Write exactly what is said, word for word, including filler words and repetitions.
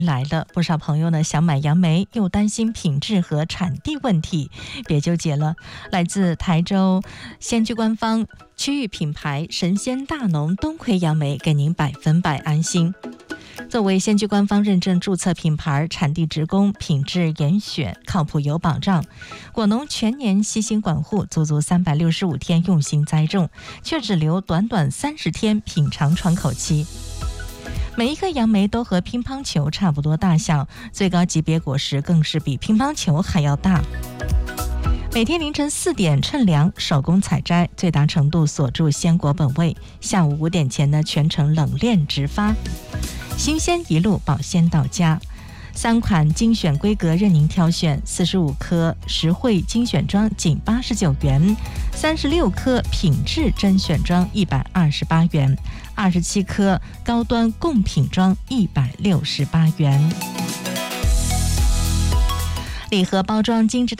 来了，不少朋友呢想买杨梅，又担心品质和产地问题，别纠结了。来自台州仙居官方区域品牌神仙大农东魁杨梅，给您百分百安心。作为仙居官方认证注册品牌，产地直供，品质严选，靠谱有保障。果农全年悉心管护，足足三百六十五天用心栽种，却只留短短三十天品尝窗口期。每一颗杨梅都和乒乓球差不多大小，最高级别果实更是比乒乓球还要大。每天凌晨四点称量，手工采摘，最大程度锁住鲜果本味。下午五点前呢，全程冷链直发，新鲜一路保鲜到家。三款精选规格任您挑选，四十五颗实惠精选装仅八十九元，三十六颗品质甄选装一百二十八元，二十七颗高端贡品装一百六十八元。礼盒包装精致大